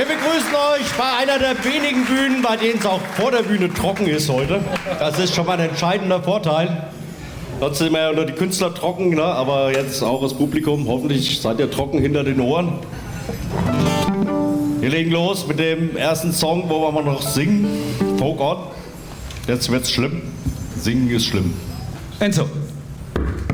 Wir begrüßen euch bei einer der wenigen Bühnen, bei denen es auch vor der Bühne trocken ist heute. Das ist schon mal ein entscheidender Vorteil. Sonst sind wir ja nur die Künstler trocken, ne? Aber jetzt auch das Publikum. Hoffentlich seid ihr trocken hinter den Ohren. Wir legen los mit dem ersten Song, wo wir mal noch singen. Folk on. Jetzt wird's schlimm. Singen ist schlimm. Enzo.